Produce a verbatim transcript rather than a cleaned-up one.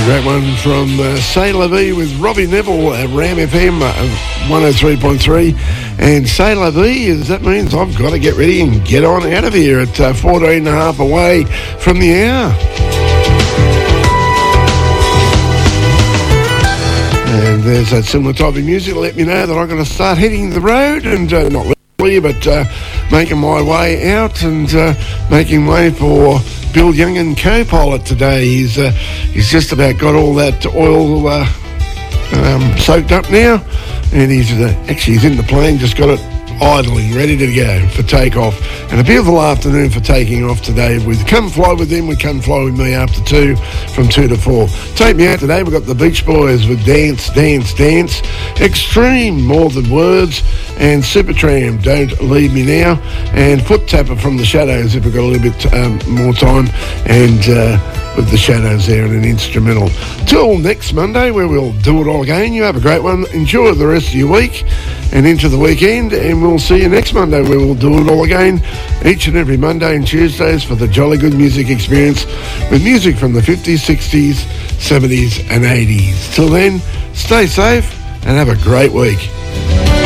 Great one from uh, C'est La Vie with Robbie Neville at Ram F M uh, one oh three point three. And C'est La Vie, is, that means I've got to get ready and get on out of here at uh, fourteen and a half away from the hour. And there's that similar type of music to let me know that I'm going to start heading the road and uh, not literally, but uh, making my way out and uh, making way for Bill Youngen, co-pilot today. He's uh, he's just about got all that oil uh, um, soaked up now, and he's uh, actually he's in the plane, just got it idling, ready to go for takeoff. And a beautiful afternoon for taking off today. With Come Fly With Him, we Come Fly With Me after two, from two to four. Take me out today, we've got the Beach Boys with Dance, Dance, Dance, Extreme, More Than Words, and Supertramp, Don't Leave Me Now, and Foot Tapper from the Shadows if we've got a little bit um, more time, and uh, with the Shadows there in an instrumental. Till next Monday, where we'll do it all again. You have a great one. Enjoy the rest of your week and into the weekend, and we'll see you next Monday, where we'll do it all again each and every Monday and Tuesdays for the Jolly Good Music Experience, with music from the fifties, sixties, seventies and eighties. Till then, stay safe and have a great week.